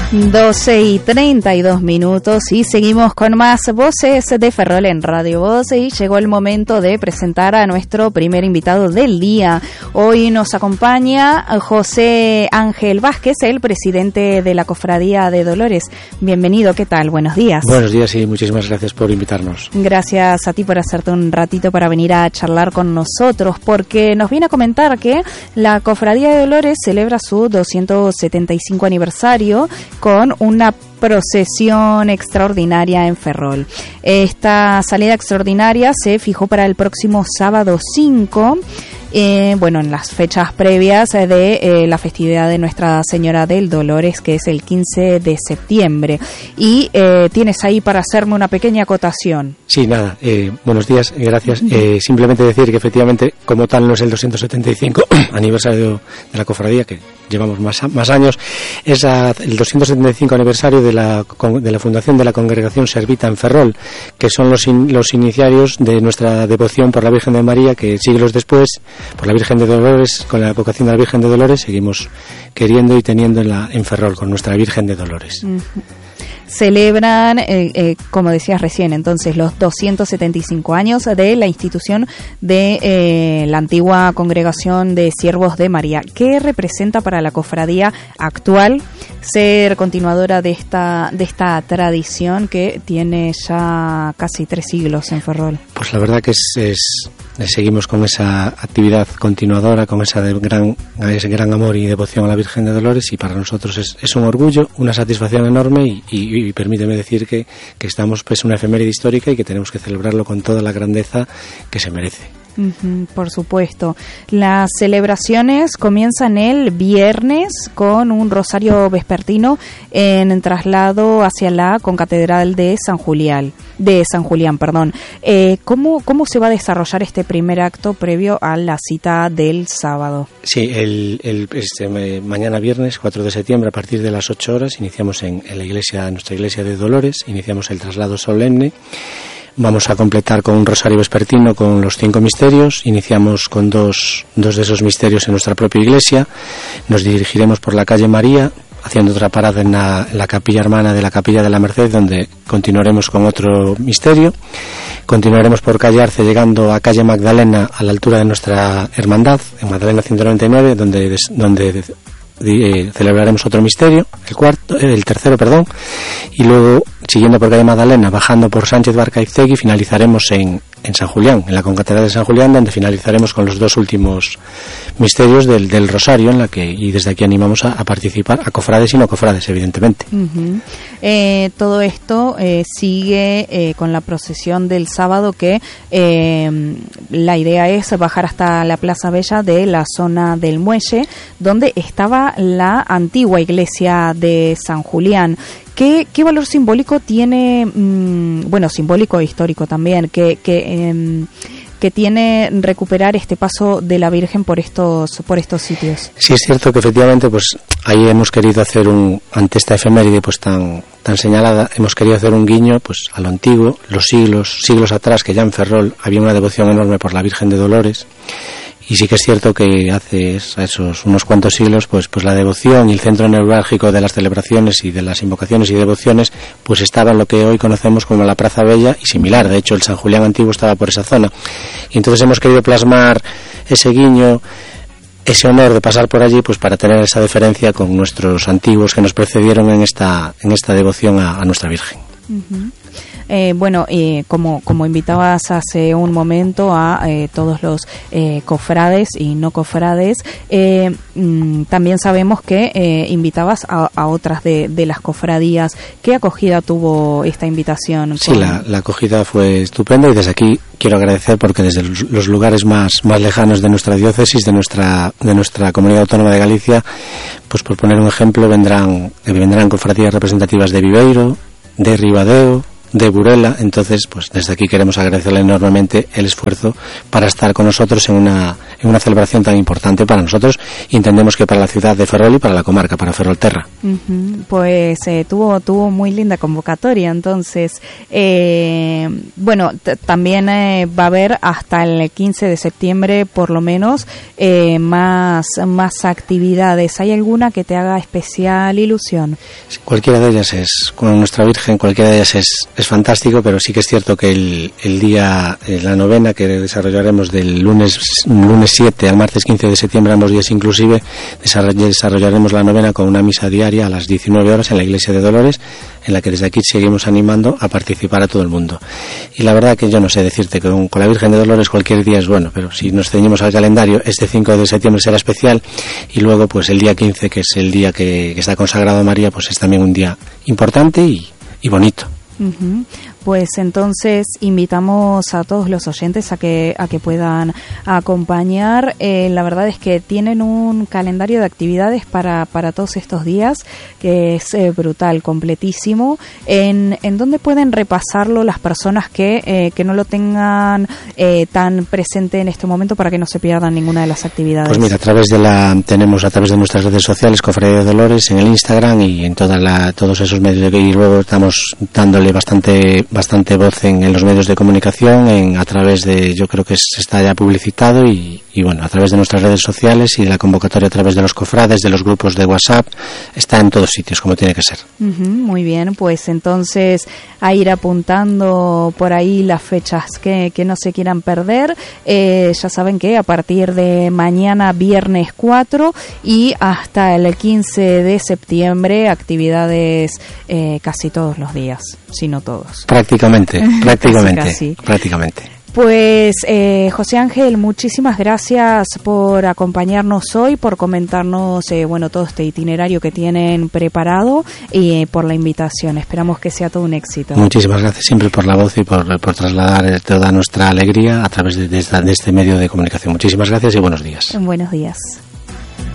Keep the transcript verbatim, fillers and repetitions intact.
doce y treinta y dos minutos y seguimos con más Voces de Ferrol en Radio Voz y llegó el momento de presentar a nuestro primer invitado del día. Hoy nos acompaña José Ángel Vázquez, el presidente de la Cofradía de Dolores. Bienvenido, ¿qué tal? Buenos días. Buenos días y muchísimas gracias por invitarnos. Gracias a ti por hacerte un ratito para venir a charlar con nosotros, porque nos viene a comentar que la Cofradía de Dolores celebra su doscientos setenta y cinco aniversario con una procesión extraordinaria en Ferrol. Esta salida extraordinaria se fijó para el próximo sábado cinco, eh, bueno, en las fechas previas de eh, la festividad de Nuestra Señora del Dolores, que es el quince de septiembre. Y eh, tienes ahí para hacerme una pequeña acotación. Sí, nada, eh, buenos días, gracias. Eh, simplemente decir que efectivamente, como tal, no es el doscientos setenta y cinco aniversario de la cofradía, que llevamos más, más años, es a, el doscientos setenta y cinco aniversario de la, de la fundación de la Congregación Servita en Ferrol, que son los, in, los iniciarios de nuestra devoción por la Virgen de María, que siglos después, por la Virgen de Dolores, con la vocación de la Virgen de Dolores, seguimos queriendo y teniendo en, la, en Ferrol con nuestra Virgen de Dolores. Uh-huh. Celebran, eh, eh, como decías recién, entonces los doscientos setenta y cinco años de la institución de eh, la antigua Congregación de Siervos de María. ¿Qué representa para la cofradía actual ser continuadora de esta de esta tradición que tiene ya casi tres siglos en Ferrol? Pues la verdad que es, es seguimos con esa actividad continuadora, con esa de gran, ese gran amor y devoción a la Virgen de Dolores, y para nosotros es, es un orgullo, una satisfacción enorme y, y y permíteme decir que, que estamos pues una efeméride histórica y que tenemos que celebrarlo con toda la grandeza que se merece. Uh-huh, por supuesto. Las celebraciones comienzan el viernes con un rosario vespertino en traslado hacia la concatedral de San Julián. De San Julián, perdón. Eh, ¿cómo, ¿Cómo se va a desarrollar este primer acto previo a la cita del sábado? Sí, el, el este, mañana viernes, cuatro de septiembre, a partir de las ocho horas, iniciamos en, en la iglesia, nuestra iglesia de Dolores, iniciamos el traslado solemne. Vamos a completar con un rosario vespertino con los cinco misterios. Iniciamos con dos, dos de esos misterios en nuestra propia iglesia. Nos dirigiremos por la calle María, haciendo otra parada en la, en la capilla hermana de la Capilla de la Merced, donde continuaremos con otro misterio. Continuaremos por calle Arce, llegando a calle Magdalena, a la altura de nuestra hermandad, en Magdalena ciento noventa y nueve, donde, donde eh, celebraremos otro misterio, el cuarto, eh, el tercero, perdón, y luego, siguiendo por calle Magdalena, bajando por Sánchez Barcaiztegui, finalizaremos en, en San Julián, en la concatedral de San Julián, donde finalizaremos con los dos últimos misterios del, del Rosario, en la que, y desde aquí animamos a, a participar, a cofrades y no cofrades, evidentemente. Uh-huh. Eh, todo esto eh, sigue eh, con la procesión del sábado, que eh, la idea es bajar hasta la Plaza Bella de la zona del Muelle, donde estaba la antigua iglesia de San Julián. ¿Qué, qué valor simbólico tiene, mmm, bueno, simbólico e histórico también, que, que, eh, que tiene recuperar este paso de la Virgen por estos por estos sitios? Sí, es cierto que efectivamente, pues ahí hemos querido hacer un, ante esta efeméride pues tan tan señalada, hemos querido hacer un guiño pues a lo antiguo, los siglos, siglos atrás, que ya en Ferrol había una devoción enorme por la Virgen de Dolores. Y sí que es cierto que hace esos unos cuantos siglos, pues, pues la devoción y el centro neurálgico de las celebraciones y de las invocaciones y devociones, pues estaba en lo que hoy conocemos como la Plaza Bella y similar. De hecho, el San Julián antiguo estaba por esa zona. Y entonces hemos querido plasmar ese guiño, ese honor de pasar por allí, pues para tener esa deferencia con nuestros antiguos que nos precedieron en esta, en esta devoción a, a nuestra Virgen. Uh-huh. Eh, bueno, eh, como, como invitabas hace un momento a eh, todos los eh, cofrades y no cofrades, eh, mm, también sabemos que eh, invitabas a, a otras de, de las cofradías. ¿Qué acogida tuvo esta invitación? Sí, la, la acogida fue estupenda y desde aquí quiero agradecer, porque desde los lugares más, más lejanos de nuestra diócesis, de nuestra, de nuestra comunidad autónoma de Galicia, pues por poner un ejemplo, vendrán, vendrán cofradías representativas de Viveiro, de Ribadeo, de Burela. Entonces, pues desde aquí queremos agradecerle enormemente el esfuerzo para estar con nosotros en una, en una celebración tan importante para nosotros, y entendemos que para la ciudad de Ferrol y para la comarca, para Ferrolterra. Uh-huh. Pues eh, tuvo tuvo muy linda convocatoria. Entonces, eh, bueno, t- también eh, va a haber hasta el quince de septiembre, por lo menos, eh, más, más actividades. ¿Hay alguna que te haga especial ilusión? Cualquiera de ellas es, con nuestra Virgen, cualquiera de ellas es, es fantástico, pero sí que es cierto que el, el día, la novena que desarrollaremos del lunes, lunes siete al martes quince de septiembre, ambos días inclusive, desarrollaremos la novena con una misa diaria a las diecinueve horas en la iglesia de Dolores, en la que desde aquí seguimos animando a participar a todo el mundo. Y la verdad que yo no sé decirte que con, con la Virgen de Dolores cualquier día es bueno, pero si nos ceñimos al calendario, este cinco de septiembre será especial, y luego pues el día quince, que es el día que, que está consagrado a María, pues es también un día importante y, y bonito. Uh-huh. Pues entonces invitamos a todos los oyentes a que a que puedan acompañar. Eh, la verdad es que tienen un calendario de actividades para, para todos estos días que es eh, brutal, completísimo. ¿En, en dónde pueden repasarlo las personas que, eh, que no lo tengan eh, tan presente en este momento, para que no se pierdan ninguna de las actividades? Pues mira, a través de la tenemos a través de nuestras redes sociales, Cofradía de Dolores, en el Instagram y en toda la, todos esos medios, y luego estamos dándole bastante bastante voz en, en los medios de comunicación, en a través de, yo creo que se está ya publicitado, y, y bueno, a través de nuestras redes sociales y la convocatoria a través de los cofrades, de los grupos de WhatsApp, está en todos sitios como tiene que ser. Uh-huh, muy bien, pues entonces a ir apuntando por ahí las fechas que, que no se quieran perder. Eh, ya saben que a partir de mañana viernes cuatro y hasta el quince de septiembre actividades eh, casi todos los días, si no todos. Prácticamente, prácticamente, casi, casi. prácticamente. Pues eh, José Ángel, muchísimas gracias por acompañarnos hoy, por comentarnos eh, bueno, todo este itinerario que tienen preparado, y eh, por la invitación. Esperamos que sea todo un éxito. Muchísimas gracias siempre por la voz y por, por trasladar toda nuestra alegría a través de, de, esta, de este medio de comunicación. Muchísimas gracias y buenos días. Buenos días.